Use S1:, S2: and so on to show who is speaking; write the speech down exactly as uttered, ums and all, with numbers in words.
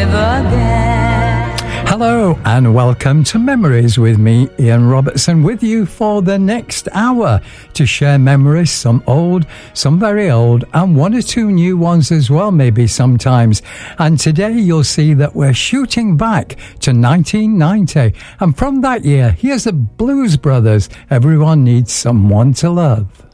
S1: never again.
S2: Hello and welcome to Memories with me, Ian Robertson, with you for the next hour to share memories, some old, some very old, and one or two new ones as well, maybe sometimes. And today you'll see that we're shooting back to nineteen ninety. And from that year, here's the Blues Brothers, Everyone Needs Someone to Love.